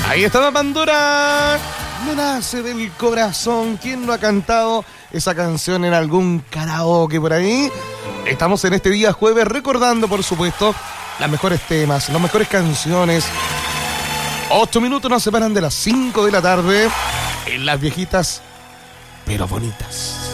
Ahí está Pandora. Me nace del corazón. ¿Quién no ha cantado esa canción en algún karaoke por ahí? Estamos en este día jueves recordando, por supuesto, las mejores temas, las mejores canciones. 8 minutos nos separan de las 5 de la tarde en las viejitas, pero bonitas.